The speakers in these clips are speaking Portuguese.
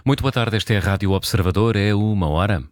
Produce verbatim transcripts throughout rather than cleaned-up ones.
Muito boa tarde, esta é a Rádio Observador, é uma hora.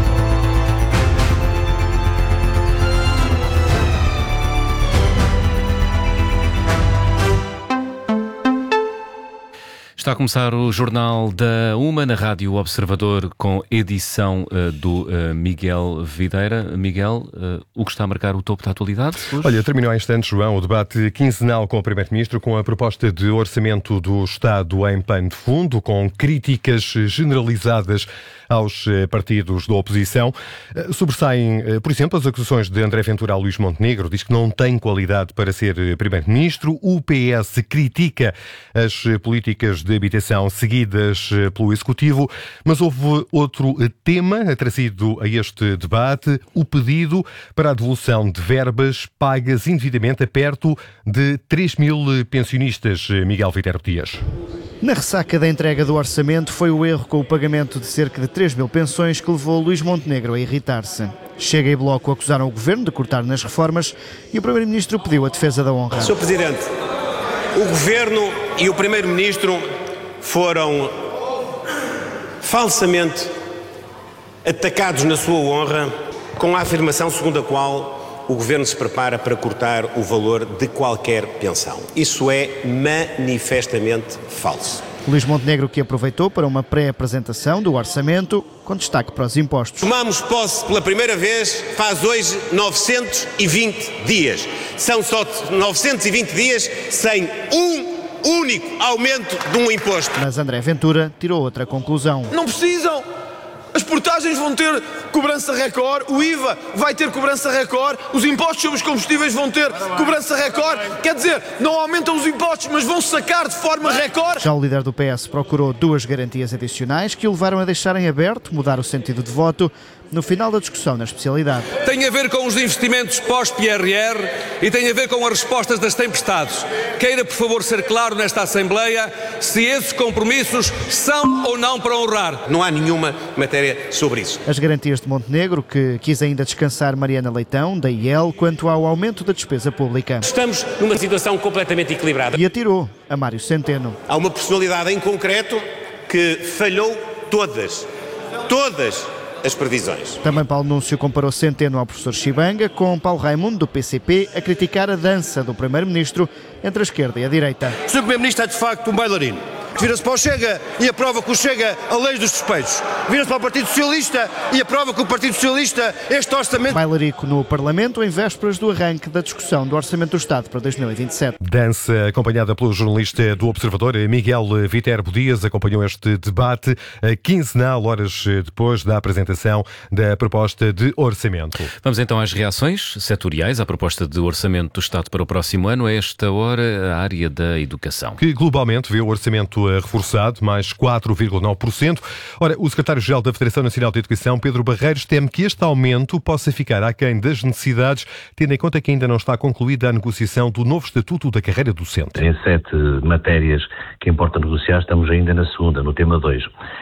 Está a começar o Jornal da Uma na Rádio Observador com edição uh, do uh, Miguel Videira. Miguel, uh, o que está a marcar o topo da atualidade hoje? Olha, terminou há instantes, João, o debate quinzenal com o Primeiro-Ministro com a proposta de orçamento do Estado em pano de fundo, com críticas generalizadas aos partidos da oposição. Sobressaem, por exemplo, as acusações de André Ventura a Luís Montenegro, diz que não tem qualidade para ser Primeiro-Ministro. O P S critica as políticas de habitação seguidas pelo Executivo, mas houve outro tema trazido a este debate, o pedido para a devolução de verbas pagas indevidamente a perto de três mil pensionistas. Miguel Viterbo Dias. Na ressaca da entrega do orçamento foi o erro com o pagamento de cerca de três mil pensões que levou Luís Montenegro a irritar-se. Chega e Bloco acusaram o Governo de cortar nas reformas e o Primeiro-Ministro pediu a defesa da honra. senhor Presidente, o Governo e o Primeiro-Ministro foram falsamente atacados na sua honra com a afirmação segundo a qual o Governo se prepara para cortar o valor de qualquer pensão. Isso é manifestamente falso. Luís Montenegro, que aproveitou para uma pré-apresentação do orçamento, com destaque para os impostos. Tomamos posse pela primeira vez faz hoje novecentos e vinte dias. São só novecentos e vinte dias sem um único aumento de um imposto. Mas André Ventura tirou outra conclusão. Não precisam! As portagens vão ter cobrança recorde, o I V A vai ter cobrança recorde, os impostos sobre os combustíveis vão ter cobrança recorde. Quer dizer, não aumentam os impostos, mas vão sacar de forma recorde. Já o líder do P S procurou duas garantias adicionais que o levaram a deixar em aberto, mudar o sentido de voto, no final da discussão na especialidade. Tem a ver com os investimentos pós-P R R e tem a ver com as respostas das tempestades. Queira, por favor, ser claro nesta Assembleia se esses compromissos são ou não para honrar. Não há nenhuma matéria sobre isso. As garantias de Montenegro, que quis ainda descansar Mariana Leitão, da I E L, quanto ao aumento da despesa pública. Estamos numa situação completamente equilibrada. E atirou a Mário Centeno. Há uma personalidade em concreto que falhou todas, todas as previsões. Também Paulo Núncio comparou Centeno ao professor Chibanga, com Paulo Raimundo, do P C P, a criticar a dança do Primeiro-Ministro entre a esquerda e a direita. O senhor Primeiro-Ministro é de facto um bailarino. Vira-se para o Chega e aprova que o Chega a lei dos suspeitos. Vira-se para o Partido Socialista e aprova que o Partido Socialista este orçamento... Bailarico no Parlamento em vésperas do arranque da discussão do Orçamento do Estado para dois mil e vinte e sete. Dança acompanhada pelo jornalista do Observador, Miguel Viterbo Dias, acompanhou este debate quinzenal, horas depois da apresentação da proposta de orçamento. Vamos então às reações setoriais à proposta de orçamento do Estado para o próximo ano. A esta hora, a área da educação. Que globalmente vê o orçamento reforçado, mais quatro vírgula nove por cento. Ora, o secretário-geral da Federação Nacional de Educação, Pedro Barreiros, teme que este aumento possa ficar aquém das necessidades, tendo em conta que ainda não está concluída a negociação do novo Estatuto da Carreira Docente. Em sete matérias que importa negociar, estamos ainda na segunda, no tema dois.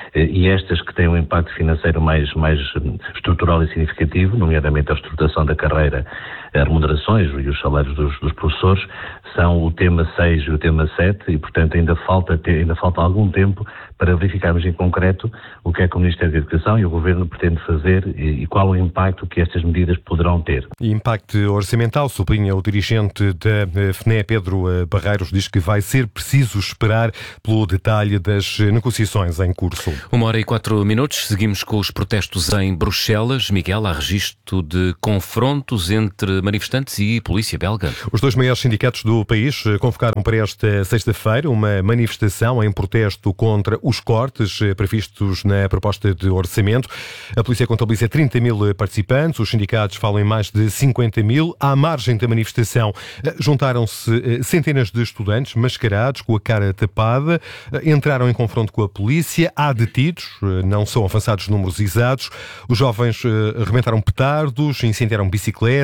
E estas que têm um impacto financeiro mais, mais estrutural e significativo, nomeadamente a estruturação da carreira, as remunerações e os salários dos, dos professores, são o tema seis e o tema sete e, portanto, ainda falta, ter, ainda falta algum tempo para verificarmos em concreto o que é que o Ministério da Educação e o Governo pretende fazer e, e qual o impacto que estas medidas poderão ter. Impacto orçamental, sublinha o dirigente da F N E, Pedro Barreiros, diz que vai ser preciso esperar pelo detalhe das negociações em curso. Uma hora e quatro minutos, seguimos com os protestos em Bruxelas. Miguel, há registro de confrontos entre manifestantes e polícia belga. Os dois maiores sindicatos do país convocaram para esta sexta-feira uma manifestação em protesto contra os cortes previstos na proposta de orçamento. A polícia contabiliza trinta mil participantes, os sindicatos falam em mais de cinquenta mil. À margem da manifestação juntaram-se centenas de estudantes mascarados, com a cara tapada, entraram em confronto com a polícia. Há detidos, não são avançados números exatos. Os jovens rebentaram petardos, incendiaram bicicletas, atiraram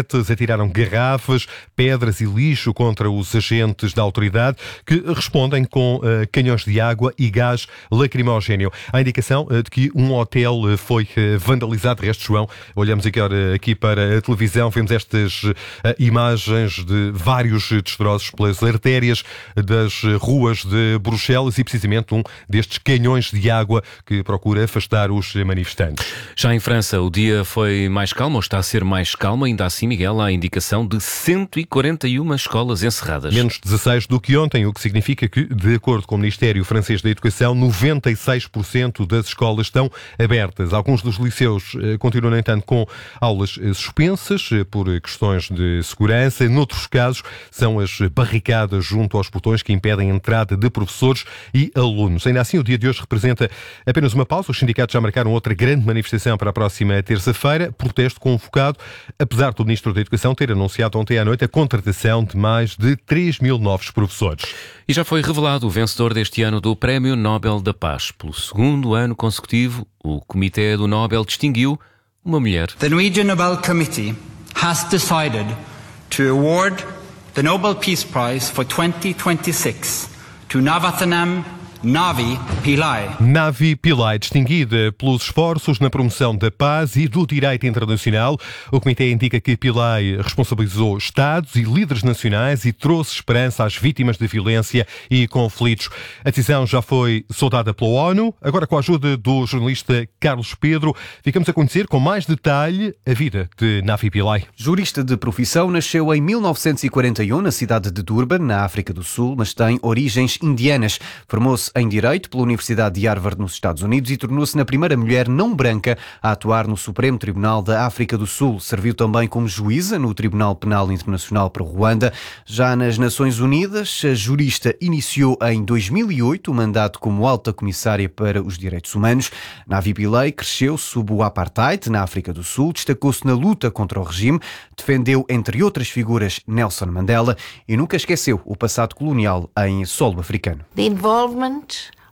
atiraram garrafas, pedras e lixo contra os agentes da autoridade, que respondem com uh, canhões de água e gás lacrimogéneo. Há indicação uh, de que um hotel uh, foi uh, vandalizado. De resto, João, olhamos aqui, uh, aqui para a televisão, vemos estas uh, imagens de vários destroços pelas artérias das ruas de Bruxelas e precisamente um destes canhões de água que procura afastar os manifestantes. Já em França, o dia foi mais calmo, ou está a ser mais calmo, ainda assim, Miguel, há a indicação de cento e quarenta e uma escolas encerradas. Menos dezasseis do que ontem, o que significa que, de acordo com o Ministério Francês da Educação, noventa e seis por cento das escolas estão abertas. Alguns dos liceus eh, continuam, no entanto, com aulas eh, suspensas eh, por questões de segurança. Noutros casos, são as barricadas junto aos portões que impedem a entrada de professores e alunos. Ainda assim, o dia de hoje representa apenas uma pausa. Os sindicatos já marcaram outra grande manifestação para a próxima terça-feira, protesto convocado, apesar do Ministro da Educação ter anunciado ontem à noite a contratação de mais de três mil novos professores. E já foi revelado o vencedor deste ano do Prémio Nobel da Paz. Pelo segundo ano consecutivo, o Comitê do Nobel distinguiu uma mulher. The Norwegian Nobel Committee has decided to award the Nobel Peace Prize for twenty twenty-six to Navathanam Navi Pillai. Navi Pillai, distinguida pelos esforços na promoção da paz e do direito internacional. O Comitê indica que Pillai responsabilizou Estados e líderes nacionais e trouxe esperança às vítimas de violência e conflitos. A decisão já foi saudada pela ONU. Agora, com a ajuda do jornalista Carlos Pedro, ficamos a conhecer com mais detalhe a vida de Navi Pillai. Jurista de profissão, nasceu em mil novecentos e quarenta e um na cidade de Durban, na África do Sul, mas tem origens indianas. Formou-se em Direito pela Universidade de Harvard nos Estados Unidos e tornou-se na primeira mulher não branca a atuar no Supremo Tribunal da África do Sul. Serviu também como juíza no Tribunal Penal Internacional para Ruanda. Já nas Nações Unidas, a jurista iniciou em dois mil e oito o mandato como alta comissária para os direitos humanos. Navi Pillai cresceu sob o apartheid na África do Sul, destacou-se na luta contra o regime, defendeu, entre outras figuras, Nelson Mandela e nunca esqueceu o passado colonial em solo africano. The involvement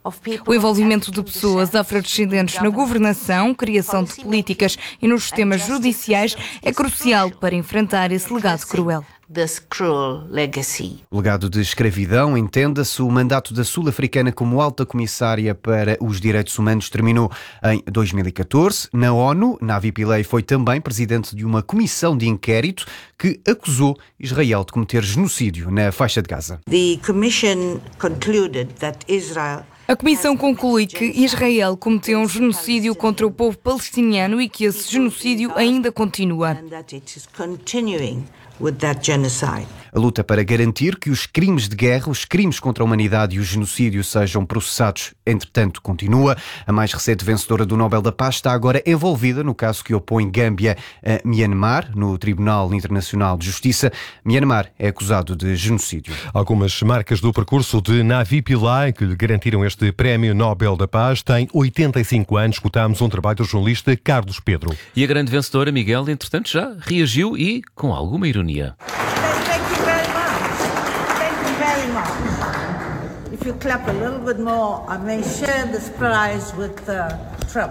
O envolvimento de pessoas afrodescendentes na governação, criação de políticas e nos sistemas judiciais é crucial para enfrentar esse legado cruel. O legado de escravidão, entenda-se, o mandato da sul-africana como alta comissária para os direitos humanos terminou em dois mil e catorze. Na ONU, Navi Pillai foi também presidente de uma comissão de inquérito que acusou Israel de cometer genocídio na faixa de Gaza. The commission concluded that Israel A Comissão conclui que Israel cometeu um genocídio contra o povo palestiniano e que esse genocídio ainda continua. A luta para garantir que os crimes de guerra, os crimes contra a humanidade e o genocídio sejam processados, entretanto, continua. A mais recente vencedora do Nobel da Paz está agora envolvida no caso que opõe Gâmbia a Myanmar, no Tribunal Internacional de Justiça. Myanmar é acusado de genocídio. Algumas marcas do percurso de Navi Pillai, que lhe garantiram este Prémio Nobel da Paz, tem oitenta e cinco anos. Escutámos um trabalho do jornalista Carlos Pedro. E a grande vencedora, Miguel, entretanto, já reagiu e com alguma ironia. Thank you very much. Thank you very much. If you clap a little bit more, I may share this prize with uh, Trump.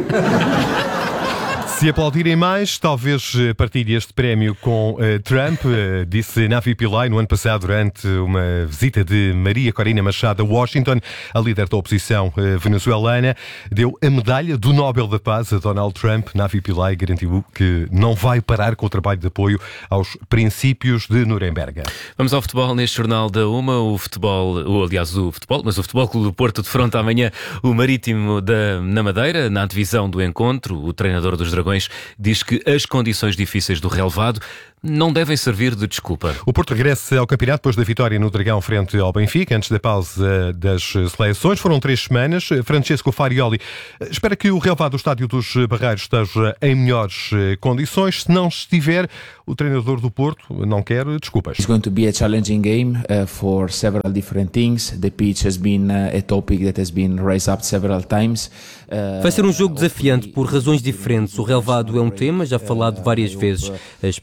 Se aplaudirem mais, talvez partilhe este prémio com uh, Trump, uh, disse Navi Pillai no ano passado durante uma visita de Maria Corina Machado a Washington. A líder da oposição uh, venezuelana deu a medalha do Nobel da Paz a Donald Trump. Navi Pillai garantiu que não vai parar com o trabalho de apoio aos princípios de Nuremberg. Vamos ao futebol neste Jornal da Uma. O futebol, ou aliás o futebol, mas o Futebol Clube do Porto defronta amanhã o Marítimo da, na Madeira, na divisão do encontro. O treinador dos Dragões diz que as condições difíceis do relevado não devem servir de desculpa. O Porto regressa ao campeonato depois da vitória no Dragão frente ao Benfica, antes da pausa das seleções. Foram três semanas. Francesco Farioli espera que o relevado do Estádio dos Barreiros esteja em melhores condições. Se não estiver, o treinador do Porto não quer desculpas. It's going to be a challenging game uh, for several different things. The pitch has been uh, a topic that has been raised up several times. Uh, Vai ser um jogo desafiante por razões diferentes. O relevado é um tema já falado várias vezes. Espero que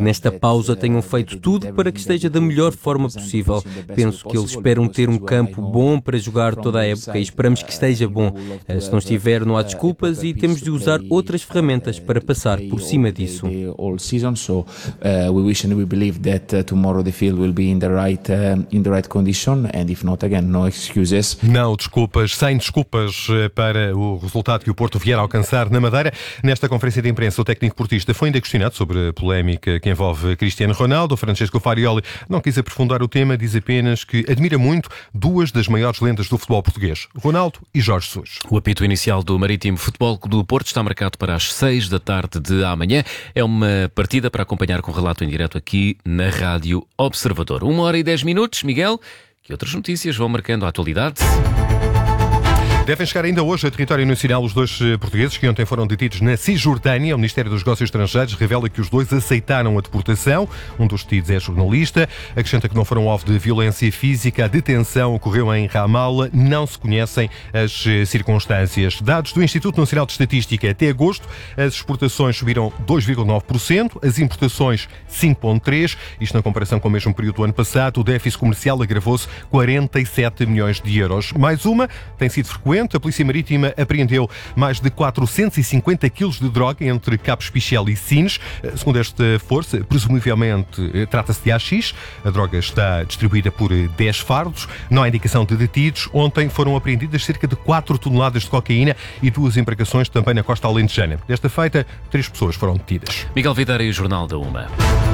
nesta pausa tenham feito tudo para que esteja da melhor forma possível. Penso que eles esperam ter um campo bom para jogar toda a época e esperamos que esteja bom. Se não estiver, não há desculpas e temos de usar outras ferramentas para passar por cima disso. So uh, we wish and we believe that uh, tomorrow the field will be in the right uh, in the right condition, and if not, again, no excuses. Não desculpas, sem desculpas para o resultado que o Porto vier a alcançar na Madeira. Nesta conferência de imprensa, o técnico portista foi ainda questionado sobre a polémica que envolve Cristiano Ronaldo. Francesco Farioli não quis aprofundar o tema, diz apenas que admira muito duas das maiores lendas do futebol português, Ronaldo e Jorge Jesus. O apito inicial do Marítimo Futebol do Porto está marcado para as seis da tarde de amanhã. É uma partida para acompanhar com relato em direto aqui na Rádio Observador. Uma hora e dez minutos, Miguel. Que outras notícias vão marcando a atualidade? Devem chegar ainda hoje a território nacional os dois portugueses que ontem foram detidos na Cisjordânia. O Ministério dos Negócios Estrangeiros revela que os dois aceitaram a deportação. Um dos detidos é jornalista. Acrescenta que não foram alvo de violência física. A detenção ocorreu em Ramallah. Não se conhecem as circunstâncias. Dados do Instituto Nacional de Estatística. Até agosto, as exportações subiram dois vírgula nove por cento, as importações cinco vírgula três por cento. Isto na comparação com o mesmo período do ano passado. O déficit comercial agravou-se quarenta e sete milhões de euros. Mais uma tem sido frequente. A Polícia Marítima apreendeu mais de quatrocentos e cinquenta quilos de droga entre Cabo Espichel e Sines. Segundo esta força, presumivelmente trata-se de haxixe. A droga está distribuída por dez fardos. Não há indicação de detidos. Ontem foram apreendidas cerca de quatro toneladas de cocaína e duas embarcações também na costa alentejana. Desta feita, três pessoas foram detidas. Miguel Videira e o Jornal da Uma.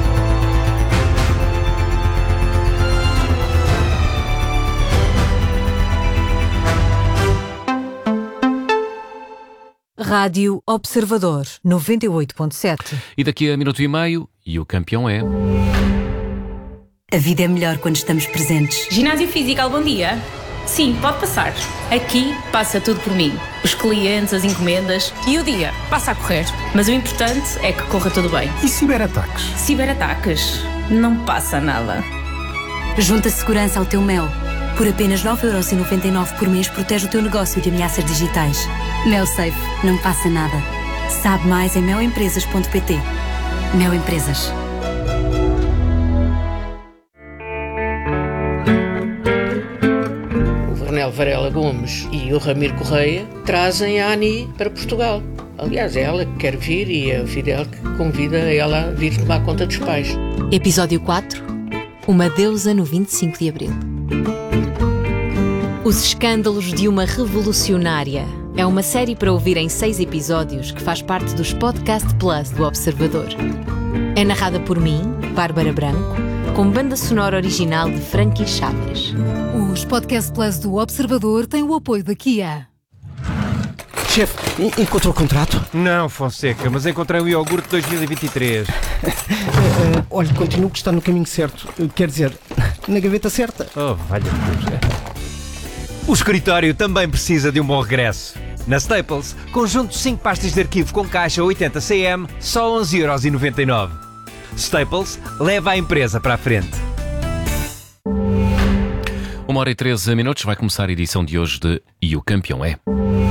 Rádio Observador, noventa e oito ponto sete. E daqui a minuto e meio, e o campeão é... A vida é melhor quando estamos presentes. Ginásio Físico, bom dia. Sim, pode passar. Aqui passa tudo por mim. Os clientes, as encomendas e o dia passa a correr. Mas o importante é que corra tudo bem. E ciberataques? Ciberataques? Não passa nada. Junta segurança ao teu Mel. Por apenas nove euros e noventa e nove por mês protege o teu negócio de ameaças digitais. Mel Safe, não passa nada. Sabe mais em mel empresas ponto pt. Mel Empresas. O Vernel Varela Gomes e o Ramiro Correia trazem a Ani para Portugal. Aliás, é ela que quer vir e é o Fidel que convida ela a vir tomar conta dos pais. Episódio quatro. Uma deusa no vinte e cinco de abril. Os escândalos de uma revolucionária. É uma série para ouvir em seis episódios que faz parte dos Podcast Plus do Observador. É narrada por mim, Bárbara Branco, com banda sonora original de Frankie Chaves. Os Podcast Plus do Observador têm o apoio da Kia. Chefe, encontrou o contrato? Não, Fonseca, mas encontrei o iogurte dois mil e vinte e três. uh, uh, olha, continuo que está no caminho certo. Uh, quer dizer, na gaveta certa. Oh, valha-me. O escritório também precisa de um bom regresso. Na Staples, conjunto de cinco pastas de arquivo com caixa oitenta centímetros, só onze euros e noventa e nove. Staples leva a empresa para a frente. Uma hora e treze minutos, vai começar a edição de hoje de E o Campeão é.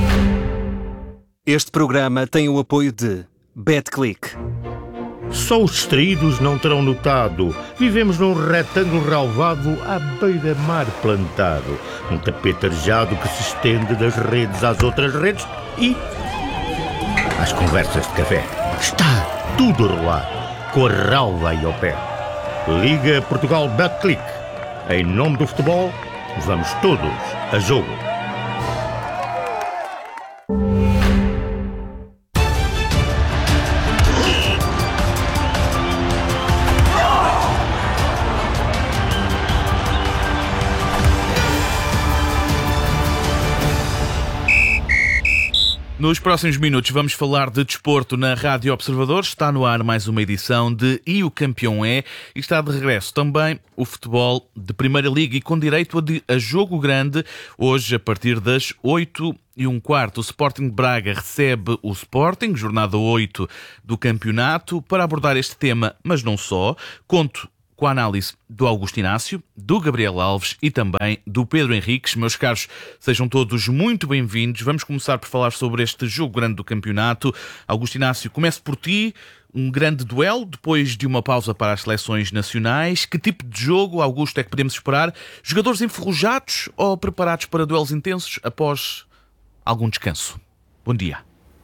Este programa tem o apoio de BetClick. Só os distraídos não terão notado. Vivemos num retângulo relvado à beira-mar plantado. Um tapete arejado que se estende das redes às outras redes e às conversas de café. Está tudo a rolar, com a relva aí ao pé. Liga Portugal BetClick. Em nome do futebol, vamos todos a jogo. Nos próximos minutos vamos falar de desporto na Rádio Observador. Está no ar mais uma edição de E o Campeão é. E está de regresso também o futebol de Primeira Liga e com direito a, de, a jogo grande. Hoje, a partir das oito e um quarto, o Sporting de Braga recebe o Sporting, jornada oito do campeonato. Para abordar este tema, mas não só, conto com a análise do Augusto Inácio, do Gabriel Alves e também do Pedro Henriques. Meus caros, sejam todos muito bem-vindos. Vamos começar por falar sobre este jogo grande do campeonato. Augusto Inácio, comece por ti. um grande duelo depois de uma pausa para as seleções nacionais. Que tipo de jogo, Augusto, é que podemos esperar? Jogadores enferrujados ou preparados para duelos intensos após algum descanso? Bom dia.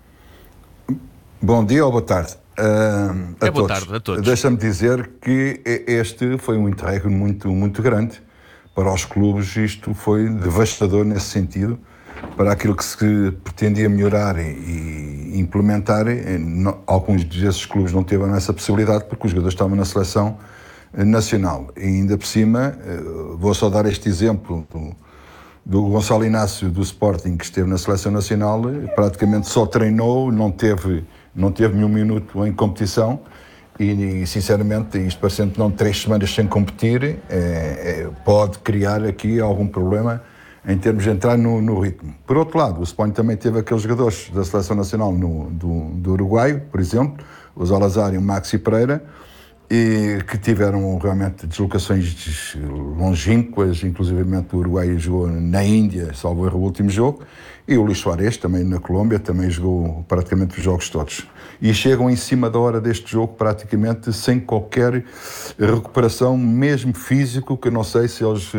Bom dia ou boa tarde. Uh, a é boa todos. tarde a todos. Deixa-me dizer que este foi um interregno muito, muito grande. Para os clubes isto foi devastador nesse sentido. Para aquilo que se pretendia melhorar e implementar, alguns desses clubes não tiveram essa possibilidade porque os jogadores estavam na seleção nacional. E ainda por cima, vou só dar este exemplo do, do Gonçalo Inácio do Sporting, que esteve na seleção nacional, praticamente só treinou, não teve, não teve nenhum minuto em competição e, sinceramente, isto parecendo não três semanas sem competir, é, é, pode criar aqui algum problema em termos de entrar no, no ritmo. Por outro lado, o Sporting também teve aqueles jogadores da Seleção Nacional no, do, do Uruguai, por exemplo, o Salazar e o Maxi Pereira, e que tiveram realmente deslocações longínquas, inclusivamente o Uruguai jogou na Índia, salvo erro o último jogo, e o Luís Suárez, também na Colômbia, também jogou praticamente os jogos todos. E chegam em cima da hora deste jogo praticamente sem qualquer recuperação, mesmo físico, que eu não sei se eles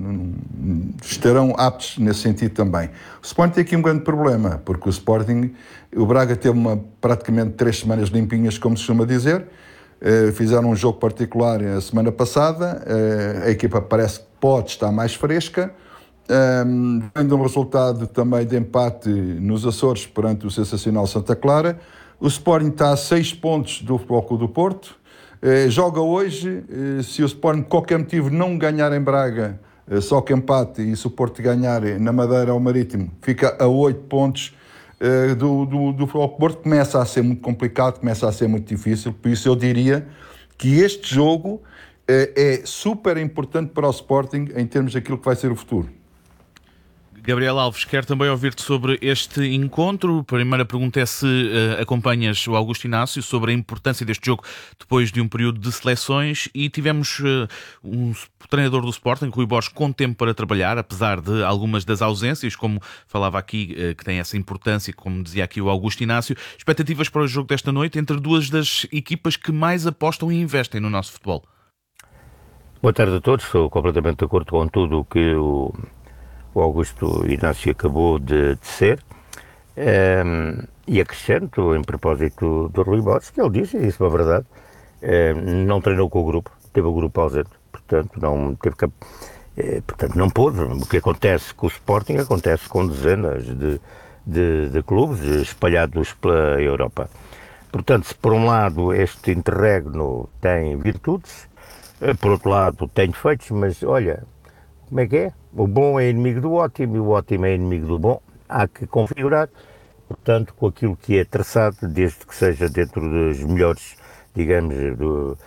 estarão aptos nesse sentido também. O Sporting tem aqui um grande problema, porque o Sporting, o Braga teve uma, praticamente três semanas limpinhas, como se costuma dizer. Uh, fizeram um jogo particular a semana passada, uh, a equipa parece que pode estar mais fresca, um, vem de um resultado também de empate nos Açores perante o sensacional Santa Clara. O Sporting está a seis pontos do Futebol Clube do Porto, uh, joga hoje, uh, se o Sporting por qualquer motivo não ganhar em Braga, uh, só que empate, e se o Porto ganhar na Madeira ou Marítimo, fica a oito pontos Uh, do, do, do Futebol Porto. Começa a ser muito complicado, começa a ser muito difícil, por isso eu diria que este jogo uh, é super importante para o Sporting em termos daquilo que vai ser o futuro. Gabriel Alves, quero também ouvir-te sobre este encontro. A primeira pergunta é se uh, acompanhas o Augusto Inácio sobre a importância deste jogo depois de um período de seleções, e tivemos uh, um treinador do Sporting, Rui Borges, com tempo para trabalhar, apesar de algumas das ausências, como falava aqui, uh, que tem essa importância, como dizia aqui o Augusto Inácio. Expectativas para o jogo desta noite entre duas das equipas que mais apostam e investem no nosso futebol. Boa tarde a todos, estou completamente de acordo com tudo o que o o Augusto Inácio acabou de dizer, um, e acrescento, em propósito do Rui Borges, que ele disse, e isso é uma verdade, um, não treinou com o grupo, teve o grupo ausente, portanto não teve que, eh, portanto não pôde. O que acontece com o Sporting acontece com dezenas de, de, de clubes espalhados pela Europa. Portanto, se por um lado este interregno tem virtudes, por outro lado tem defeitos, mas olha, como é que é? O bom é inimigo do ótimo e o ótimo é inimigo do bom. Há que configurar, portanto, com aquilo que é traçado, desde que seja dentro dos melhores, digamos, do,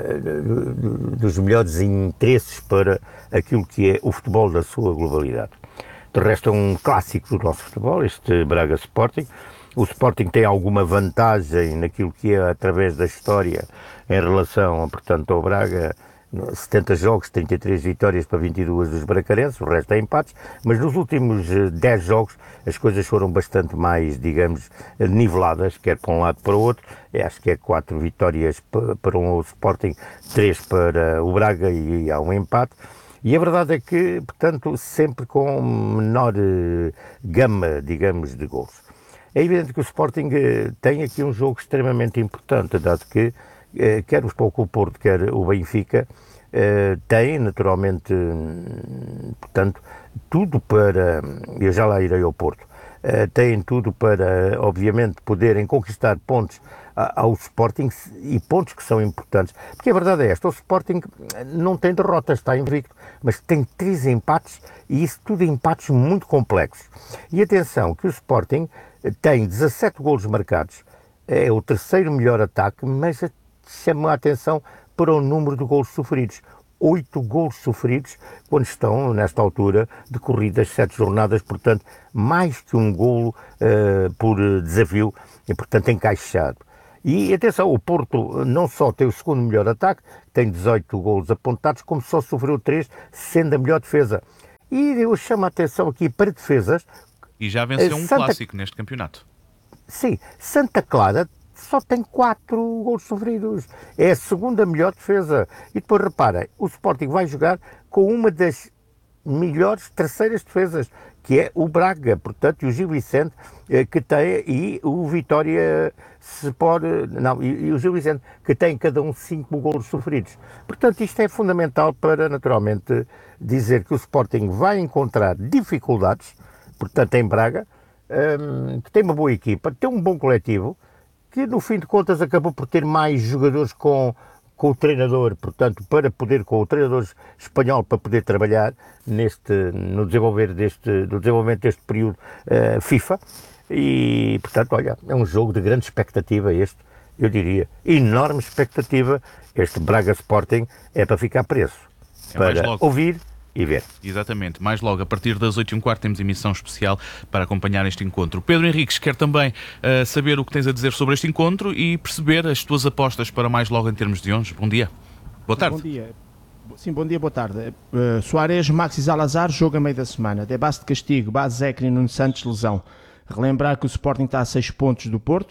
do, dos melhores interesses para aquilo que é o futebol da sua globalidade. De resto, é um clássico do nosso futebol, este Braga Sporting. O Sporting tem alguma vantagem naquilo que é através da história em relação, portanto, ao Braga. setenta jogos, trinta e três vitórias para vinte e duas dos bracarenses, o resto é empates, mas nos últimos dez jogos as coisas foram bastante mais, digamos, niveladas, quer para um lado para o outro. Eu acho que é quatro vitórias para o Sporting, três para o Braga e há um empate. E a verdade é que, portanto, sempre com menor gama, digamos, de gols. É evidente que o Sporting tem aqui um jogo extremamente importante, dado que quer o Futebol Clube do Porto, quer o Benfica, tem naturalmente, portanto, tudo para, eu já lá irei ao Porto, têm tudo para, obviamente, poderem conquistar pontos ao Sporting, e pontos que são importantes, porque a verdade é esta: o Sporting não tem derrotas, está invicto, mas tem três empates, e isso tudo empates muito complexos. E atenção, que o Sporting tem dezassete golos marcados, é o terceiro melhor ataque, mas chama a atenção para o número de golos sofridos. Oito golos sofridos quando estão, nesta altura, decorridas sete jornadas, portanto, mais que um golo uh, por desafio, e portanto encaixado. E atenção, o Porto não só tem o segundo melhor ataque, tem dezoito golos apontados, como só sofreu três, sendo a melhor defesa. E eu chamo a atenção aqui para defesas. E já venceu um Santa... clássico neste campeonato. Sim, Santa Clara só tem quatro gols sofridos. É a segunda melhor defesa. E depois reparem, o Sporting vai jogar com uma das melhores terceiras defesas, que é o Braga, portanto, e o Gil Vicente, que tem, e o Vitória Sport, não, e, e o Gil Vicente, que tem cada um cinco golos sofridos. Portanto, isto é fundamental para, naturalmente, dizer que o Sporting vai encontrar dificuldades, portanto, em Braga, um, que tem uma boa equipa, tem um bom coletivo, que no fim de contas acabou por ter mais jogadores com, com o treinador, portanto, para poder, com o treinador espanhol, para poder trabalhar neste, no, desenvolver deste, no desenvolvimento deste período uh, FIFA, e, portanto, olha, é um jogo de grande expectativa este, eu diria, enorme expectativa. Este Braga Sporting é para ficar preso, é para ouvir e ver. Exatamente. Mais logo, a partir das oito e um quarto, temos emissão especial para acompanhar este encontro. Pedro Henriques quer também uh, saber o que tens a dizer sobre este encontro e perceber as tuas apostas para mais logo em termos de onze. Bom dia. Boa tarde. Bom dia. Sim, bom dia, boa tarde. Uh, Soares, Maxi Salazar, jogo a meio da semana. De base de castigo, base Zecri, Nuno Santos, lesão. Relembrar que o Sporting está a seis pontos do Porto,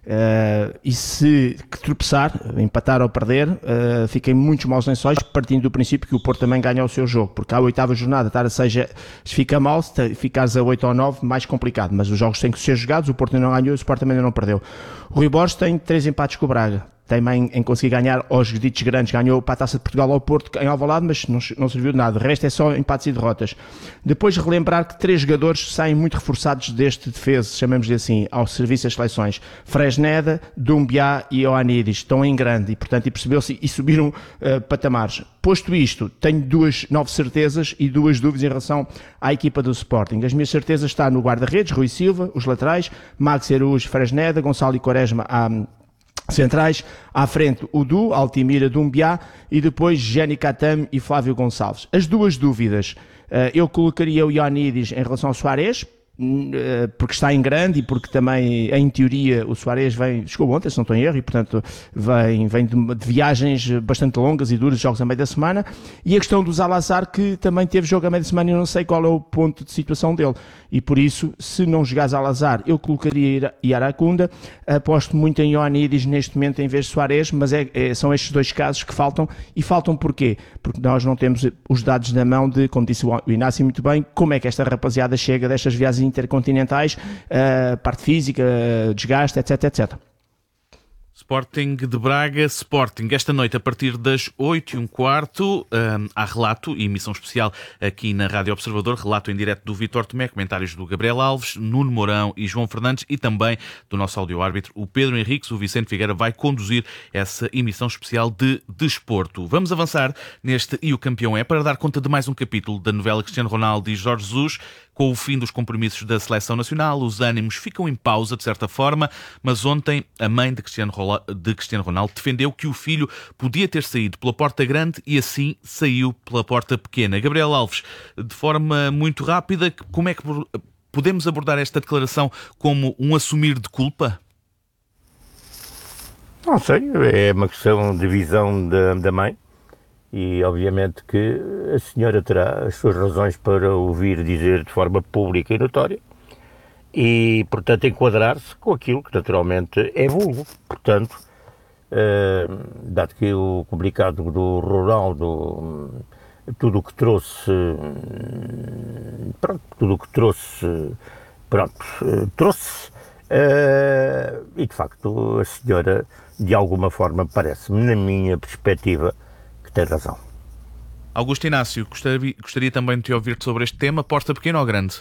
uh, e se tropeçar, empatar ou perder, uh, fiquem muitos maus lençóis, partindo do princípio que o Porto também ganha o seu jogo, porque à oitava jornada estar a seis, se fica mal, se ficares a oito ou nove, mais complicado, mas os jogos têm que ser jogados, o Porto ainda não ganhou, o Sporting também ainda não perdeu. O Rui Borges tem três empates com o Braga, também em conseguir ganhar aos ditos grandes, ganhou para a Taça de Portugal ao Porto em Alvalade, mas não, não serviu de nada, o resto é só empates e derrotas. Depois relembrar que três jogadores saem muito reforçados deste defesa, chamamos-lhe assim, ao serviço das seleções: Fresneda, Dumbiá e Ioannidis, estão em grande e, portanto, e percebeu-se e subiram uh, patamares. Posto isto, tenho duas nove certezas e duas dúvidas em relação à equipa do Sporting. As minhas certezas estão no guarda-redes, Rui Silva, os laterais, Max Araújo, Fresneda, Gonçalo e Quaresma à centrais, à frente o Du, Altimira, Dumbiá, e depois Jenny Katam e Flávio Gonçalves. As duas dúvidas, eu colocaria o Ioannidis em relação ao Soares, porque está em grande e porque também, em teoria, o Soares vem, chegou ontem, se não estou em erro, e portanto vem, vem de, de viagens bastante longas e duras, jogos a meio da semana. E a questão do Salazar, que também teve jogo a meio da semana e eu não sei qual é o ponto de situação dele. E por isso, se não jogar Salazar, eu colocaria Iaracunda. Aposto muito em Ioannidis neste momento em vez de Soares, mas é, é, são estes dois casos que faltam. E faltam porquê? Porque nós não temos os dados na mão de, como disse o Inácio muito bem, como é que esta rapaziada chega destas viagens intercontinentais, uh, parte física, uh, desgaste, etc, etcétera. Sporting de Braga, Sporting, esta noite a partir das oito e um quarto, um, há relato e emissão especial aqui na Rádio Observador, relato em direto do Vítor Tomé, comentários do Gabriel Alves, Nuno Mourão e João Fernandes e também do nosso áudio-árbitro, o Pedro Henriques. O Vicente Figueira vai conduzir essa emissão especial de desporto. Vamos avançar neste E o Campeão é para dar conta de mais um capítulo da novela Cristiano Ronaldo e Jorge Jesus. Com o fim dos compromissos da Seleção Nacional, os ânimos ficam em pausa, de certa forma, mas ontem a mãe de Cristiano, de Cristiano Ronaldo defendeu que o filho podia ter saído pela porta grande e assim saiu pela porta pequena. Gabriel Alves, de forma muito rápida, como é que podemos abordar esta declaração como um assumir de culpa? Não sei, é uma questão de visão da, da mãe. E obviamente que a senhora terá as suas razões para ouvir dizer de forma pública e notória e, portanto, enquadrar-se com aquilo que naturalmente é vulgo. Portanto, eh, dado que o comunicado do Ronaldo, tudo o que trouxe, pronto, tudo o que trouxe, pronto, trouxe, eh, e de facto a senhora, de alguma forma, parece-me, na minha perspectiva, tem razão. Augusto Inácio, gostaria, gostaria também de te ouvir sobre este tema. Porta pequena ou grande?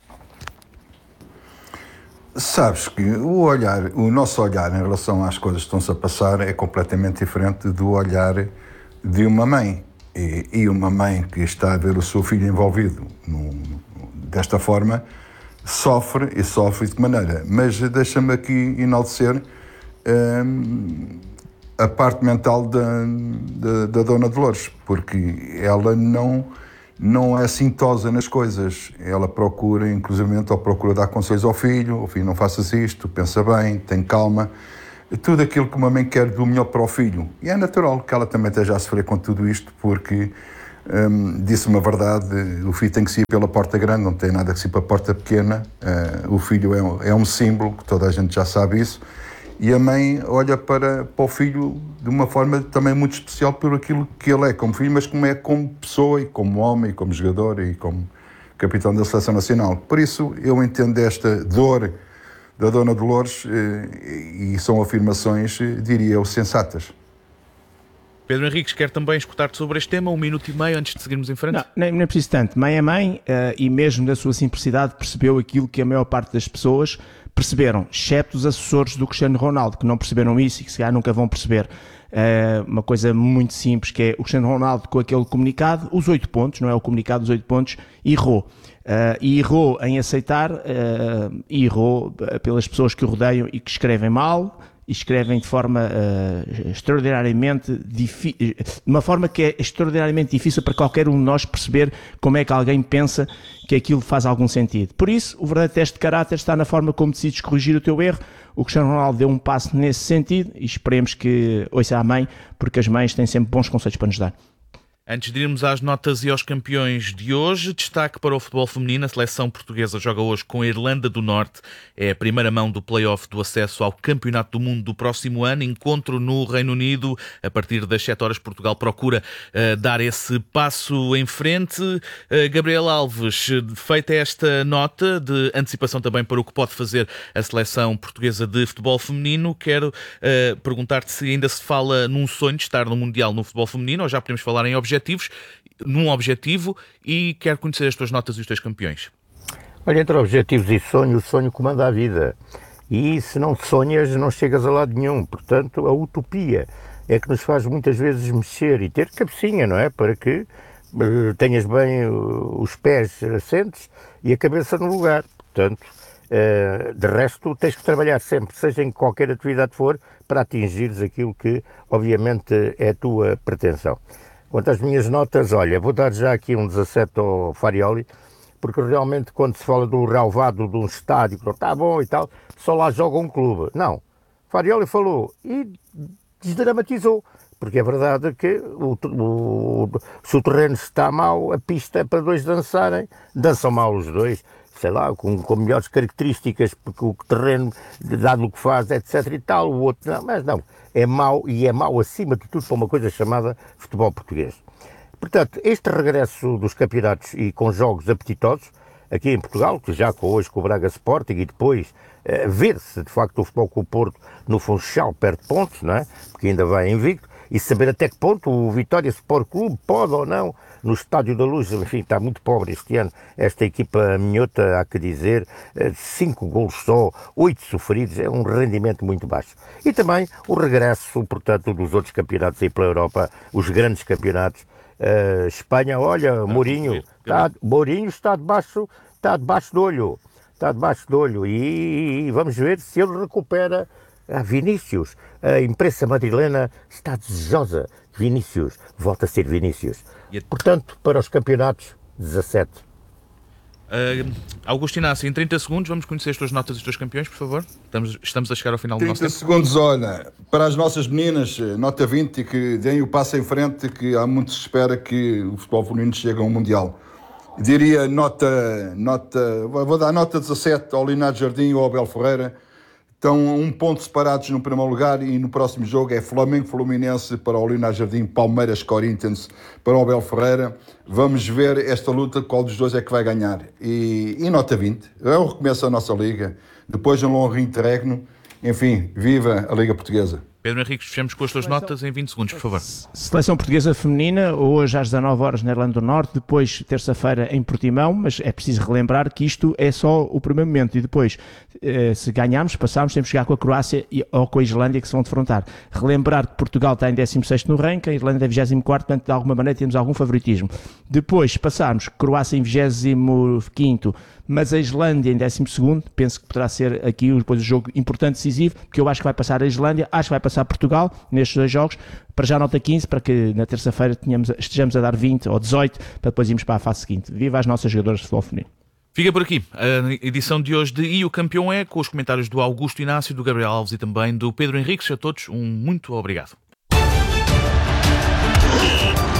Sabes que o olhar, o nosso olhar em relação às coisas que estão-se a passar é completamente diferente do olhar de uma mãe. E, e uma mãe que está a ver o seu filho envolvido no, desta forma sofre e sofre de que maneira. Mas deixa-me aqui enaltecer hum, a parte mental da, da, da Dona Dolores, porque ela não, não é cintosa nas coisas. Ela procura, inclusivamente, ou procura dar conselhos ao filho: o filho, não faças isto, pensa bem, tem calma. Tudo aquilo que uma mãe quer do melhor para o filho. E é natural que ela também esteja a sofrer com tudo isto, porque, hum, disse uma verdade, o filho tem que se ir pela porta grande, não tem nada que se ir pela porta pequena. Uh, o filho é, é um símbolo, que toda a gente já sabe isso. e a mãe olha para, para o filho de uma forma também muito especial por aquilo que ele é como filho, mas como é como pessoa e como homem, e como jogador e como capitão da Seleção Nacional. Por isso eu entendo esta dor da Dona Dolores e são afirmações, diria eu, sensatas. Pedro Henriques quer também escutar-te sobre este tema, um minuto e meio antes de seguirmos em frente. Não, nem, nem preciso tanto. Mãe é mãe uh, e mesmo da sua simplicidade percebeu aquilo que a maior parte das pessoas perceberam, exceto os assessores do Cristiano Ronaldo, que não perceberam isso e que se calhar nunca vão perceber. Uh, uma coisa muito simples, que é o Cristiano Ronaldo com aquele comunicado, os oito pontos, não é o comunicado dos oito pontos, errou. Uh, e errou em aceitar, uh, e errou pelas pessoas que o rodeiam e que escrevem mal, e escrevem de forma uh, extraordinariamente difícil, de uma forma que é extraordinariamente difícil para qualquer um de nós perceber como é que alguém pensa que aquilo faz algum sentido. Por isso, o verdadeiro teste de caráter está na forma como decides corrigir o teu erro. O Cristiano Ronaldo deu um passo nesse sentido e esperemos que ouça a mãe, porque as mães têm sempre bons conselhos para nos dar. Antes de irmos às notas e aos campeões de hoje, destaque para o futebol feminino. A seleção portuguesa joga hoje com a Irlanda do Norte. É a primeira mão do play-off do acesso ao Campeonato do Mundo do próximo ano. Encontro no Reino Unido. A partir das sete horas, Portugal procura uh, dar esse passo em frente. Uh, Gabriel Alves, feita esta nota de antecipação também para o que pode fazer a seleção portuguesa de futebol feminino, quero uh, perguntar-te se ainda se fala num sonho de estar no Mundial no futebol feminino ou já podemos falar em objetivos. Objetivos, num objetivo, e quero conhecer as tuas notas e os teus campeões. Olha, entre objetivos e sonho, o sonho comanda a vida. E se não sonhas, não chegas a lado nenhum. Portanto, a utopia é que nos faz muitas vezes mexer e ter cabecinha, não é? Para que uh, tenhas bem uh, os pés assentes e a cabeça no lugar. Portanto, uh, de resto, tens que trabalhar sempre, seja em qualquer atividade for, para atingires aquilo que, obviamente, é a tua pretensão. Quanto às minhas notas, olha, vou dar já aqui um dezassete ao Farioli, porque realmente quando se fala do relvado de um estádio, que está bom e tal, só lá joga um clube. Não, Farioli falou e desdramatizou, porque é verdade que o, o, se o terreno está mau, a pista é para dois dançarem, dançam mal os dois, sei lá, com, com melhores características, porque o terreno, dado o que faz, etc e tal, o outro não, mas não, é mau e é mau acima de tudo para uma coisa chamada futebol português. Portanto, este regresso dos campeonatos e com jogos apetitosos, aqui em Portugal, que já com hoje com o Braga Sporting e depois eh, ver-se de facto o futebol com o Porto no Funchal perde pontos, não é? Porque ainda vai invicto, e saber até que ponto o Vitória Sport Clube pode ou não, no Estádio da Luz, enfim, está muito pobre este ano, esta equipa minhota, há que dizer, cinco golos só, oito sofridos, é um rendimento muito baixo. E também o regresso, portanto, dos outros campeonatos aí pela Europa, os grandes campeonatos. Uh, Espanha, olha, Mourinho, está, Mourinho está debaixo, está debaixo do olho, está debaixo do olho, e, e vamos ver se ele recupera a Vinícius. A imprensa madrilena está desejosa. Vinícius, volta a ser Vinícius. Portanto, para os campeonatos, dezassete. Uh, Augusto Inácio, em trinta segundos, vamos conhecer as tuas notas e os teus campeões, por favor. Estamos, estamos a chegar ao final do nosso tempo. trinta segundos, olha, para as nossas meninas, nota vinte, e que deem o passo em frente, que há muito se espera que o futebol feminino chegue ao Mundial. Diria nota, nota, vou dar nota dezassete ao Leonardo Jardim e ao Abel Ferreira. Estão um ponto separados no primeiro lugar e no próximo jogo é Flamengo-Fluminense para o Leonardo Jardim, Palmeiras-Corinthians para o Abel Ferreira. Vamos ver esta luta, qual dos dois é que vai ganhar. E, e nota vinte, é o recomeço da nossa Liga, depois de um longo interregno. Enfim, viva a Liga Portuguesa. Pedro Henriques, fechamos com as tuas notas em vinte segundos, por favor. Seleção portuguesa feminina, hoje às dezanove horas na Irlanda do Norte, depois terça-feira em Portimão, mas é preciso relembrar que isto é só o primeiro momento e depois, se ganharmos, passarmos, temos que chegar com a Croácia ou com a Islândia que se vão defrontar. Relembrar que Portugal está em décimo sexto no ranking, a Irlanda é vigésimo quarto, portanto de alguma maneira temos algum favoritismo. Depois passarmos Croácia em vigésimo quinto, mas a Islândia em décimo segundo, penso que poderá ser aqui depois o jogo importante, decisivo, porque eu acho que vai passar a Islândia, acho que vai passar Portugal nestes dois jogos, para já nota quinze, para que na terça-feira tenhamos, estejamos a dar vinte ou dezoito, para depois irmos para a fase seguinte. Viva as nossas jogadoras de futebol feminino. Fica por aqui a edição de hoje de E o Campeão é, com os comentários do Augusto Inácio, do Gabriel Alves e também do Pedro Henriques. A todos, um muito obrigado.